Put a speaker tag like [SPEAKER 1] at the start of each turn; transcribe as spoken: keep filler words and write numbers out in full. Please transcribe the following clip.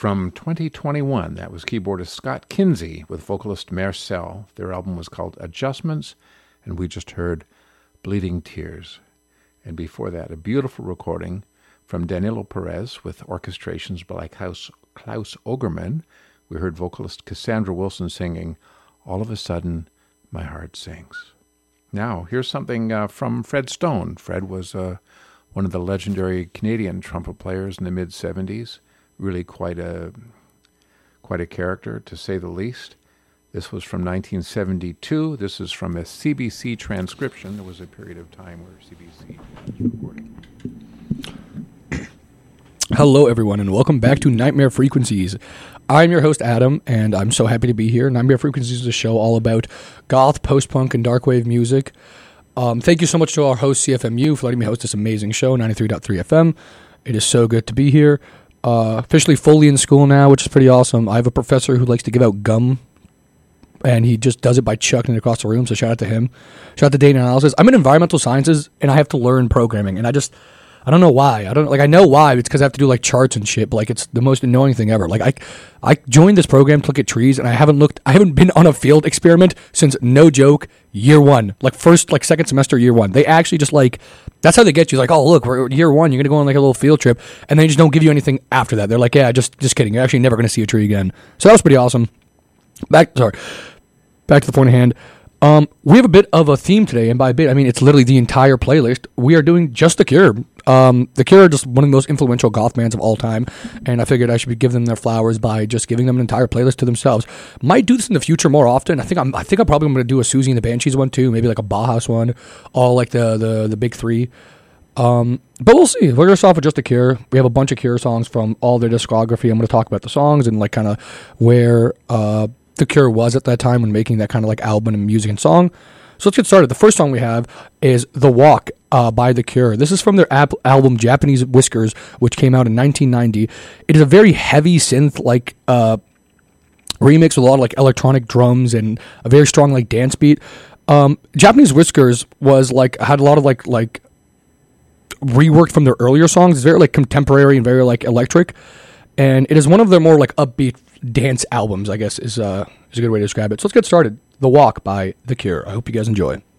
[SPEAKER 1] From twenty twenty-one, that was keyboardist Scott Kinsey with vocalist Marcel. Their album was called Adjustments, and we just heard Bleeding Tears. And before that, a beautiful recording from Danilo Perez with orchestrations by Klaus, Klaus Ogerman. We heard vocalist Cassandra Wilson singing All of a Sudden, My Heart Sings. Now, here's something uh, from Fred Stone. Fred was uh, one of the legendary Canadian trumpet players in the mid-seventies. Really quite a quite a character, to say the least. This was from nineteen seventy-two. This is from a C B C transcription. There was a period of time where C B C was recording.
[SPEAKER 2] Hello, everyone, and welcome back to Nightmare Frequencies. I'm your host, Adam, and I'm so happy to be here. Nightmare Frequencies is a show all about goth, post-punk, and darkwave music. Um, thank you so much to our host, C F M U, for letting me host this amazing show, ninety-three point three F M. It is so good to be here. Uh, officially fully in school now, which is pretty awesome. I have a professor who likes to give out gum, and he just does it by chucking it across the room, so shout out to him. Shout out to data analysis. I'm in environmental sciences, and I have to learn programming, and I just, I don't know why. I don't, like, I know why. It's because I have to do, like, charts and shit, but, like, it's the most annoying thing ever. Like, I, I joined this program to look at trees, and I haven't looked, I haven't been on a field experiment since, no joke, year one. Like, first, like, second semester, year one. They actually just, like, that's how they get you. Like, oh, look, we're year one, you're going to go on, like, a little field trip, and they just don't give you anything after that. They're like, yeah, just just kidding. You're actually never going to see a tree again. So that was pretty awesome. Back, sorry, back to the point at hand. Um, we have a bit of a theme today, and by a bit, I mean it's literally the entire playlist. We are doing just The Cure. Um, The Cure are just one of the most influential goth bands of all time, and I figured I should give them their flowers by just giving them an entire playlist to themselves. Might do this in the future more often. I think I'm. I think I'm probably going to do a Susie and the Banshees one too, maybe like a Bauhaus one, all like the the the big three. Um, but we'll see. We're going to start off with just The Cure. We have a bunch of Cure songs from all their discography. I'm going to talk about the songs and like kind of where uh, The Cure was at that time when making that kind of like album and music and song. So let's get started. The first song we have is The Walk uh, by The Cure. This is from their ap- album Japanese Whiskers, which came out in nineteen ninety. It is a very heavy synth like uh, remix with a lot of like electronic drums and a very strong like dance beat. Um, Japanese Whiskers was like had a lot of like like reworked from their earlier songs. It's very like contemporary and very like electric, and it is one of their more like upbeat dance albums, I guess is uh is a good way to describe it. So let's get started. The Walk by The Cure. I hope you guys enjoy.